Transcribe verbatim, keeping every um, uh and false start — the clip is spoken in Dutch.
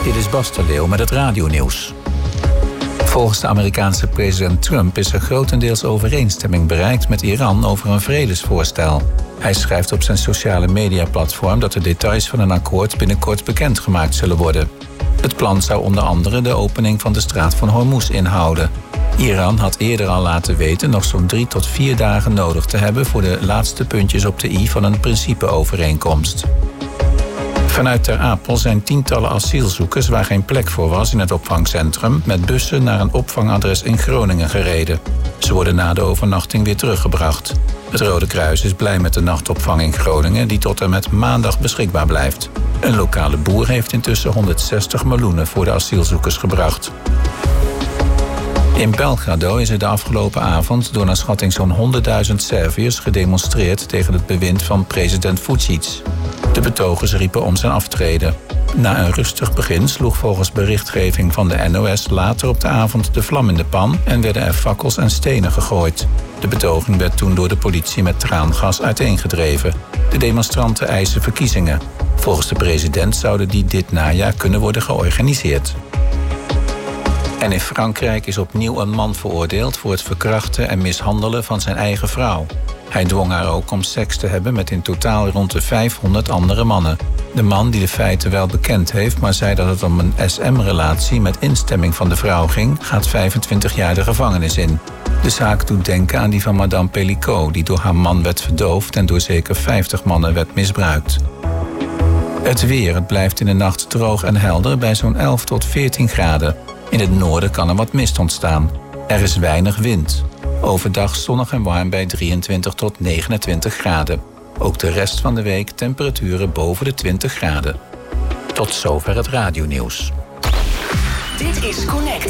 Dit is Bas de Leeuw met het radionieuws. Volgens de Amerikaanse president Trump is er grotendeels overeenstemming bereikt met Iran over een vredesvoorstel. Hij schrijft op zijn sociale mediaplatform dat de details van een akkoord binnenkort bekendgemaakt zullen worden. Het plan zou onder andere de opening van de straat van Hormuz inhouden. Iran had eerder al laten weten nog zo'n drie tot vier dagen nodig te hebben voor de laatste puntjes op de i van een principeovereenkomst. Vanuit Ter Apel zijn tientallen asielzoekers waar geen plek voor was in het opvangcentrum met bussen naar een opvangadres in Groningen gereden. Ze worden na de overnachting weer teruggebracht. Het Rode Kruis is blij met de nachtopvang in Groningen die tot en met maandag beschikbaar blijft. Een lokale boer heeft intussen honderdzestig meloenen voor de asielzoekers gebracht. In Belgrado is er de afgelopen avond door naar schatting zo'n honderdduizend Serviërs gedemonstreerd tegen het bewind van president Vučić. De betogers riepen om zijn aftreden. Na een rustig begin sloeg volgens berichtgeving van de N O S later op de avond de vlam in de pan en werden er fakkels en stenen gegooid. De betoging werd toen door de politie met traangas uiteengedreven. De demonstranten eisen verkiezingen. Volgens de president zouden die dit najaar kunnen worden georganiseerd. En in Frankrijk is opnieuw een man veroordeeld voor het verkrachten en mishandelen van zijn eigen vrouw. Hij dwong haar ook om seks te hebben met in totaal rond de vijfhonderd andere mannen. De man die de feiten wel bekend heeft, maar zei dat het om een S M-relatie met instemming van de vrouw ging, gaat vijfentwintig jaar de gevangenis in. De zaak doet denken aan die van madame Pellicot, die door haar man werd verdoofd en door zeker vijftig mannen werd misbruikt. Het weer, het blijft in de nacht droog en helder bij zo'n elf tot veertien graden. In het noorden kan er wat mist ontstaan. Er is weinig wind. Overdag zonnig en warm bij drieëntwintig tot negenentwintig graden. Ook de rest van de week temperaturen boven de twintig graden. Tot zover het radionieuws. Dit is Connect.